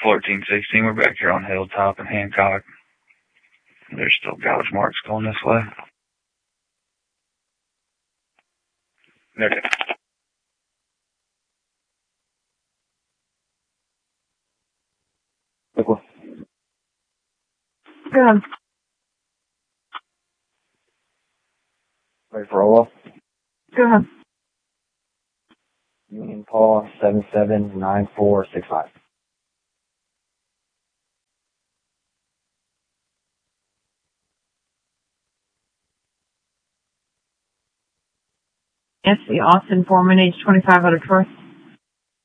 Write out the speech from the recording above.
1416, we're back here on Hilltop and Hancock. There's still gouge marks going this way. Okay. Look what? Go ahead. Ready for roll off? Go ahead. Union Paul 779465. Yes, the Austin foreman, age 25, out of Troy.